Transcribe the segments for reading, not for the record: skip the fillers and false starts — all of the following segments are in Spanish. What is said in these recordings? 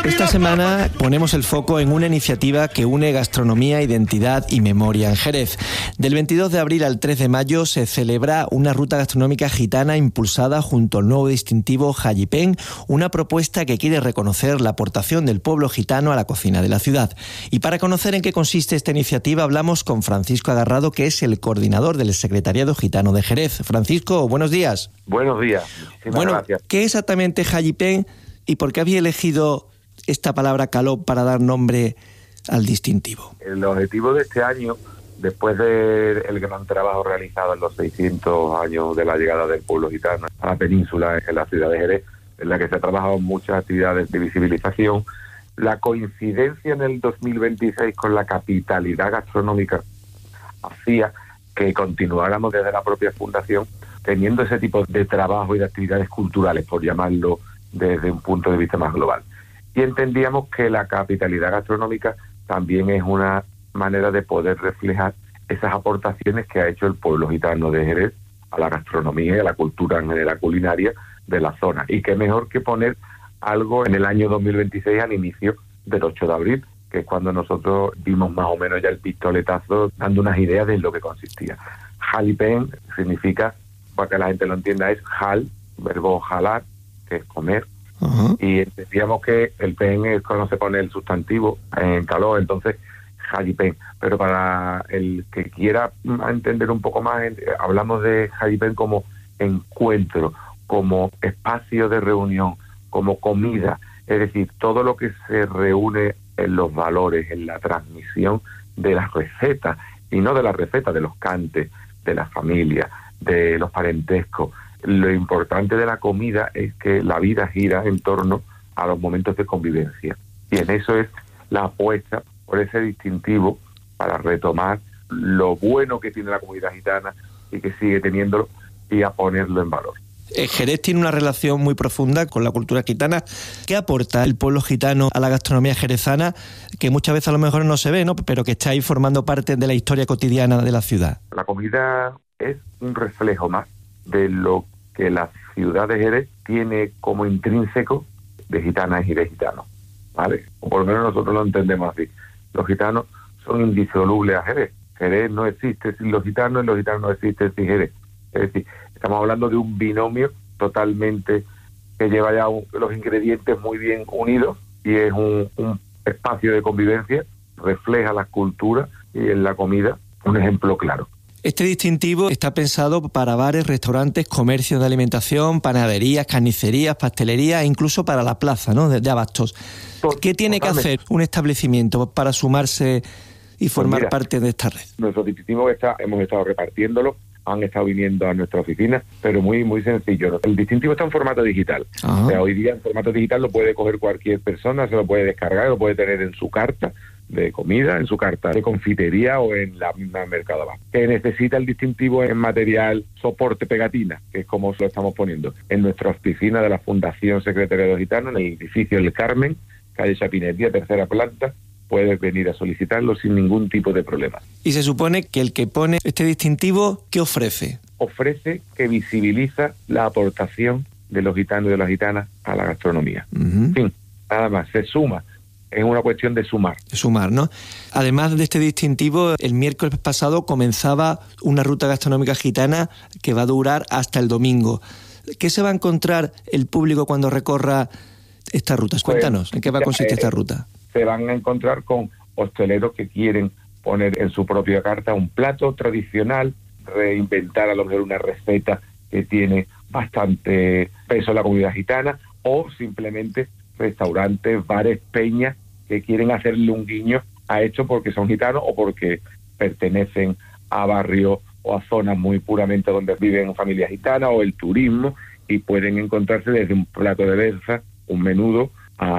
Esta semana ponemos el foco en una iniciativa que une gastronomía, identidad y memoria en Jerez. Del 22 de abril al 3 de mayo se celebra una ruta gastronómica gitana impulsada junto al nuevo distintivo Jalipén, una propuesta que quiere reconocer la aportación del pueblo gitano a la cocina de la ciudad. Y para conocer en qué consiste esta iniciativa hablamos con Francisco Agarrado, que es el coordinador del Secretariado Gitano de Jerez. Francisco, buenos días. Buenos días. Gracias. ¿Qué es exactamente Jalipén y por qué había elegido esta palabra caló para dar nombre al distintivo? El objetivo de este año, después del gran trabajo realizado en los 600 años de la llegada del pueblo gitano a la península, en la ciudad de Jerez, en la que se ha trabajado muchas actividades de visibilización, la coincidencia en el 2026 con la capitalidad gastronómica hacía que continuáramos desde la propia fundación teniendo ese tipo de trabajo y de actividades culturales, por llamarlo desde un punto de vista más global. Y entendíamos que la capitalidad gastronómica también es una manera de poder reflejar esas aportaciones que ha hecho el pueblo gitano de Jerez a la gastronomía y a la cultura en general culinaria de la zona. Y qué mejor que poner algo en el año 2026 al inicio del 8 de abril, que es cuando nosotros dimos más o menos ya el pistoletazo dando unas ideas de lo que consistía. Jalipén significa, para que la gente lo entienda, es jal, verbo jalar, que es comer. Uh-huh. Y entendíamos que el pen es cuando se pone el sustantivo en calor, entonces Jalipén. Pero para el que quiera entender un poco más, hablamos de Jalipén como encuentro, como espacio de reunión, como comida, es decir, todo lo que se reúne en los valores, en la transmisión de las recetas, y no de las recetas, de los cantes, de la familia, de los parentescos. Lo importante de la comida es que la vida gira en torno a los momentos de convivencia. Y en eso es la apuesta por ese distintivo para retomar lo bueno que tiene la comunidad gitana y que sigue teniéndolo y a ponerlo en valor. Jerez tiene una relación muy profunda con la cultura gitana. ¿Qué aporta el pueblo gitano a la gastronomía jerezana, que muchas veces a lo mejor no se ve, ¿no?, pero que está ahí formando parte de la historia cotidiana de la ciudad? La comida es un reflejo más de lo que la ciudad de Jerez tiene como intrínseco de gitanas y de gitanos, ¿vale? O por lo menos nosotros lo entendemos así. Los gitanos son indisolubles a Jerez. Jerez no existe sin los gitanos y los gitanos no existen sin Jerez. Es decir, estamos hablando de un binomio totalmente que lleva ya los ingredientes muy bien unidos y es un espacio de convivencia, refleja la cultura y en la comida un ejemplo claro. Este distintivo está pensado para bares, restaurantes, comercios de alimentación, panaderías, carnicerías, pastelerías e incluso para la plaza, ¿no?, de abastos. ¿Qué tiene que hacer un establecimiento para sumarse y formar parte de esta red? Nuestro distintivo hemos estado repartiéndolo, han estado viniendo a nuestra oficina, pero muy muy sencillo. El distintivo está en formato digital. O sea, hoy día en formato digital lo puede coger cualquier persona, se lo puede descargar, lo puede tener en su carta de comida, en su carta de confitería o en la misma Mercado Abasto. Que necesita el distintivo en material soporte pegatina, que es como lo estamos poniendo en nuestra oficina de la Fundación Secretariado Gitano, en el edificio El Carmen, calle Chapinería, tercera planta. Puedes venir a solicitarlo sin ningún tipo de problema. Y se supone que el que pone este distintivo, ¿qué ofrece? Ofrece que visibiliza la aportación de los gitanos y de las gitanas a la gastronomía. Uh-huh. En fin, nada más, se suma. Es una cuestión de sumar. De sumar, ¿no? Además de este distintivo, el miércoles pasado comenzaba una ruta gastronómica gitana que va a durar hasta el domingo. ¿Qué se va a encontrar el público cuando recorra estas rutas? Cuéntanos, ¿en qué va a consistir esta ruta? Se van a encontrar con hosteleros que quieren poner en su propia carta un plato tradicional, reinventar a lo mejor una receta que tiene bastante peso en la comunidad gitana, o simplemente restaurantes, bares, peñas que quieren hacerle un guiño a esto porque son gitanos o porque pertenecen a barrios o a zonas muy puramente donde viven familias gitanas, o el turismo, y pueden encontrarse desde un plato de berza, un menudo,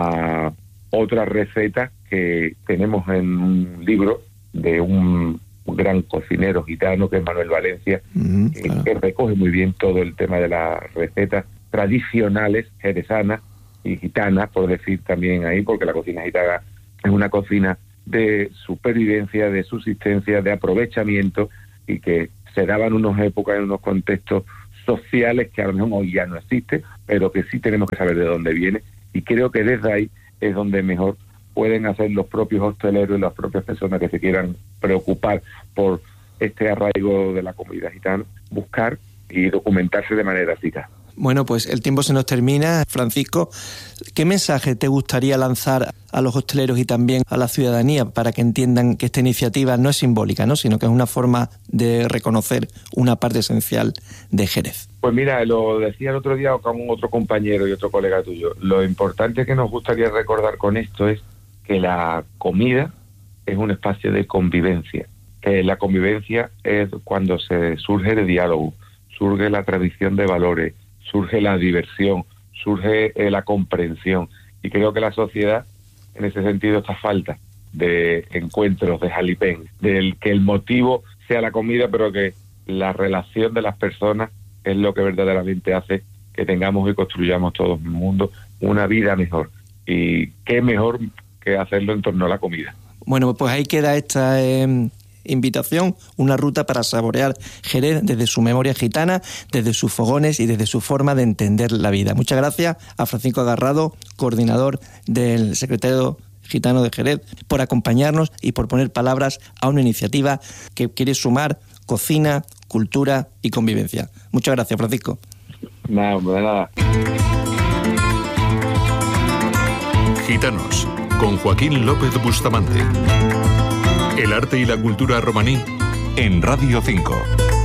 a otra receta que tenemos en un libro de un gran cocinero gitano que es Manuel Valencia, claro, que recoge muy bien todo el tema de las recetas tradicionales jerezanas y gitanas, por decir también ahí, porque la cocina gitana es una cocina de supervivencia, de subsistencia, de aprovechamiento, y que se daban en unas épocas, en unos contextos sociales que a lo mejor hoy ya no existe, pero que sí tenemos que saber de dónde viene, y creo que desde ahí es donde mejor pueden hacer los propios hosteleros y las propias personas que se quieran preocupar por este arraigo de la comunidad gitana, buscar y documentarse de manera eficaz. Bueno, pues el tiempo se nos termina. Francisco, ¿qué mensaje te gustaría lanzar a los hosteleros y también a la ciudadanía para que entiendan que esta iniciativa no es simbólica, ¿no?, sino que es una forma de reconocer una parte esencial de Jerez? Pues mira, lo decía el otro día con otro compañero y otro colega tuyo. Lo importante que nos gustaría recordar con esto es que la comida es un espacio de convivencia. Que la convivencia es cuando se surge el diálogo, surge la tradición de valores, surge la diversión, surge la comprensión. Y creo que la sociedad, en ese sentido, está falta de encuentros, de jalipén, del que el motivo sea la comida, pero que la relación de las personas es lo que verdaderamente hace que tengamos y construyamos todos en el mundo una vida mejor. Y qué mejor que hacerlo en torno a la comida. Bueno, pues ahí queda esta invitación, una ruta para saborear Jerez desde su memoria gitana, desde sus fogones y desde su forma de entender la vida. Muchas gracias a Francisco Agarrado, coordinador del Secretario Gitano de Jerez, por acompañarnos y por poner palabras a una iniciativa que quiere sumar cocina, cultura y convivencia. Muchas gracias, Francisco. Nada. Gitanos, con Joaquín López Bustamante. El arte y la cultura romaní en Radio 5.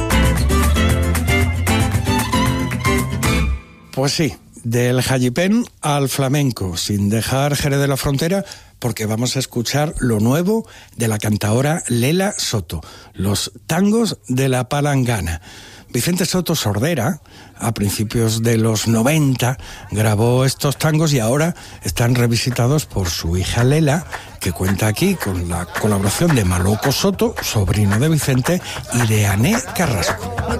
Pues sí, del jalipén al flamenco, sin dejar Jerez de la Frontera, porque vamos a escuchar lo nuevo de la cantaora Lela Soto, los tangos de la palangana. Vicente Soto Sordera, a principios de los 90, grabó estos tangos y ahora están revisitados por su hija Lela, que cuenta aquí con la colaboración de Maloco Soto, sobrino de Vicente, y de Ané Carrasco.